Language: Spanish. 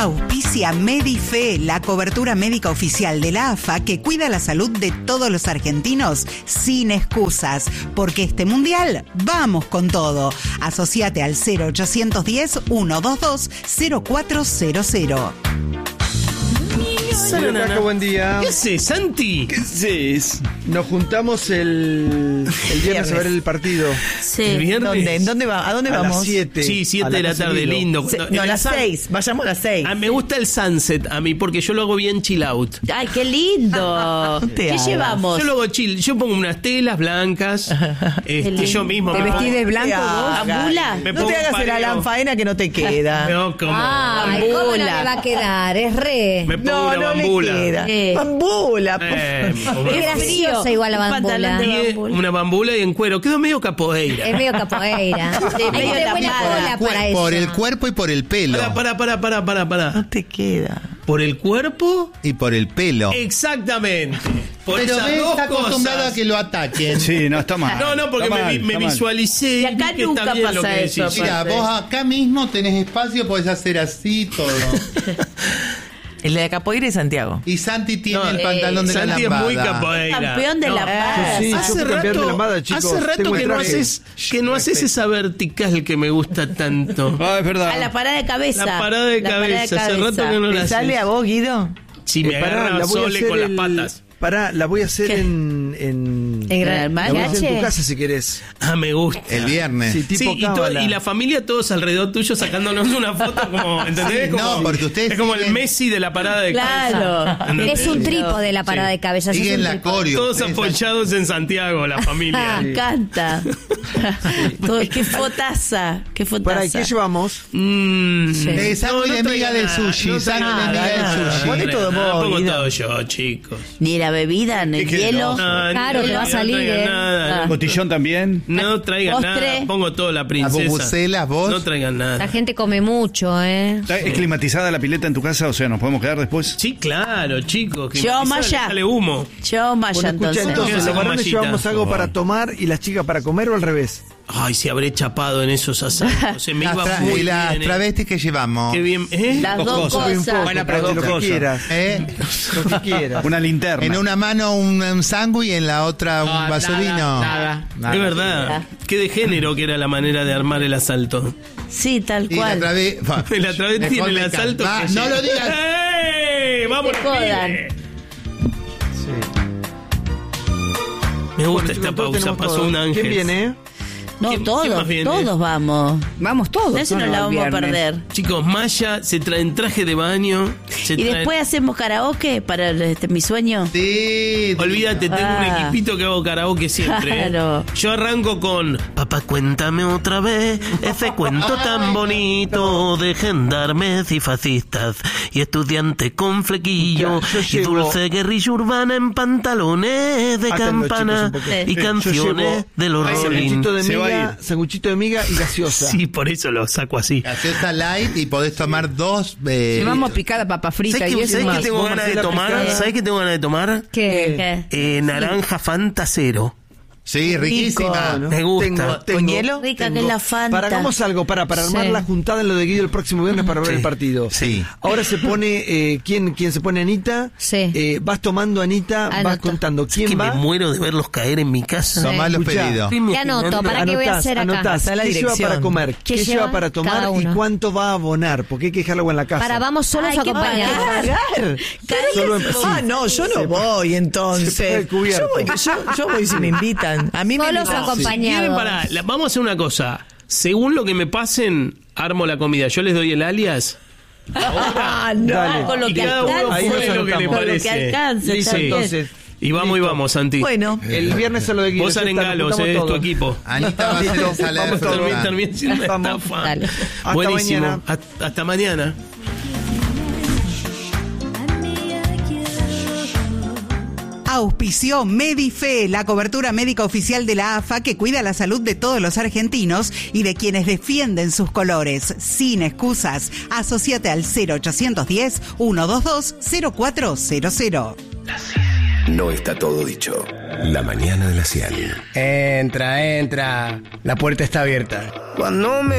Auspicia Medife, la cobertura médica oficial de la AFA que cuida la salud de todos los argentinos sin excusas. Porque este mundial, vamos con todo. Asociate al 0810-122-0400. Caca, buen día. ¿Qué haces, Santi? ¿Qué haces? Nos juntamos el viernes a ver el partido. Sí. ¿El viernes? ¿Dónde va? ¿A dónde A vamos? las 7. Sí, 7 de la tarde, lindo. No, a las 6. Vayamos a las 6. Me gusta el sunset a mí porque yo lo hago bien chill out. Ay, qué lindo. ¿Qué llevamos? Yo lo hago chill. Yo pongo unas telas blancas. Yo mismo. ¿Te vestís de blanco vos? ¿Ambula? No te hagas el Alan Faena que no te queda. No, como. Ay, ¿cómo no le va a quedar? Es re. Me pongo una bambula. Bambula. Es graciosa igual la bambula. Una bambula y en cuero. Quedó medio capoeira. Es medio capoeira. Hay medio que buena cola para eso. Por el cuerpo y por el pelo. Para. No te queda. ¿Por el cuerpo? Y por el pelo. Exactamente. Por Pero esas dos está acostumbrado cosas. a que lo ataquen. Sí, no, está mal. No, porque me visualicé. Y acá vi que nunca está bien lo pasa que eso. decís. Mira, vos acá mismo tenés espacio, podés hacer así todo. El de capoeira es Santiago. Y Santi tiene No, el pantalón de Santi la lambada. es muy capoeira. Campeón de lambada. Sí, yo Hace fui campeón de rato, lambada, chicos. hace rato Tengo el que no traje. haces esa vertical que me gusta tanto. Ah, es verdad. A la parada de cabeza. La parada de cabeza. Hace rato que no la ¿Te haces. sale a vos, Guido? Si me Pará, agarra la voy a Sole hacer con las patas. Pará, la voy a hacer ¿Qué? en Gran la voy a hacer en tu Hermano. casa si querés. Me gusta. El viernes. Sí, tipo Sí, cábala. y la familia todos alrededor tuyo sacándonos una foto como, ¿entendés? Sí, no, porque ustedes es como el siguen- Messi de la parada de cabeza. Claro. ¿Entendés? Es un trípode de la parada de cabeza. Siguen la coreo. Todos Ustedes- apoyados en Santiago, la familia. Me encanta. Qué fotaza. Qué Pará, ¿y fotaza. qué llevamos? Sándwich de miga del sushi. Sándwich de miga del sushi. Poné todo vos, pongo Guido. todo yo, chicos. Ni la bebida, ni el hielo. Claro, te va a salir, traigan nada, Botellón también. no traigan Postre. nada. Pongo todo la princesa. Las bubucelas, vos. No traigan La nada. gente come mucho, ¿Es climatizada la pileta en tu casa? O sea, ¿nos podemos quedar después? Sí, claro, chicos. Que Yo, quizá Maya. Sale humo. Yo, Maya, Bueno, escucha, entonces, Hacemos ¿los varones mallita. llevamos algo para tomar y las chicas para comer o al revés? Ay, si habré chapado en esos asados. Se me iba muy Y las bien. travestis que llevamos. Qué bien. ¿Eh? Las dos Poco, un poco, cosas. bueno, pero lo que quieras. Lo que quieras. Una linterna. En una mano un sándwich y en la otra un vaso de vino. Es verdad. Qué de género que era la manera de armar el asalto. Sí, tal Y la cual. travesti. La travesti en el asalto. Va, que no llega. lo digas. ¡Ey! ¡Vamos, Te jodan. pibe! Me gusta esta pausa. Pasó un ángel. ¿Quién viene? No, ¿Quién todos, más viene? todos vamos. Vamos todos. Eso no la vamos a perder. Chicos, Maya se trae en traje de baño. Y después hacemos karaoke para mi sueño. Sí. Olvídate, tengo un equipito que hago karaoke siempre. Claro. Yo arranco con papá, cuéntame otra vez ese cuento tan bonito de gendarmes y fascistas y estudiantes con flequillo Yo y llevo- dulce guerrilla urbana en pantalones de Átenlo, campana chicos, un poco. y Yo canciones llevo de los Rolling. sanguchito de miga y gaseosa. Sí, por eso lo saco así. Gaseosa light y podés tomar dos. Llevamos picada papa frita ¿Sabes y qué, eso ¿sabes más. qué tengo ganas de tomar? ¿Sabes qué tengo ganas de tomar? ¿Qué? Naranja Fanta Cero. Sí, riquísima. ¿no? Me gusta. ¿Con hielo? Rica que es la Fanta. Para, hagamos algo para armar la juntada en lo de Guido el próximo viernes para ver el partido. Sí. Ahora se pone, ¿quién se pone Anita? Sí. Vas tomando Anita, vas Anoto. contando Es quién que va. me muero de verlos caer en mi casa. Tomá los Escuchá. pedidos. ¿Qué anoto? ¿Para qué voy a hacer acá? Anotás, Está la ¿qué lleva dirección. para comer? ¿Qué ¿Qué lleva lleva para tomar? cada ¿Y uno? cuánto va a abonar? Porque hay que dejarlo en la casa. Para, vamos solos o acompañados. Solo en- Ah, no, yo no voy entonces. Se paga el cubierto. Yo voy si me invitan. A mí me Solos invitan. o acompañados. Si quieren, vamos a hacer una cosa. Según lo que me pasen, armo la comida. Yo les doy el alias. Ah, no. Dale. Con lo Y que cada uno alcance. Ahí nos fue lo que le anotamos. Con lo que parece. alcance. Listo, está bien. entonces. Y vamos y vamos, Santi. Bueno, El viernes es lo de Guido. Vos ya está, arengalos, nos juntamos es tu todos. equipo. Anita va a hacer Listo, ensalada de vamos todos. fruta. Termina siendo una Vamos. estafa. Dale. Hasta Buenísimo. mañana. Hasta mañana. Auspició Medife, la cobertura médica oficial de la AFA que cuida la salud de todos los argentinos y de quienes defienden sus colores. Sin excusas, asociate al 0810-122-0400. No está todo dicho. La mañana de la 100. Entra. La puerta está abierta. Cuando me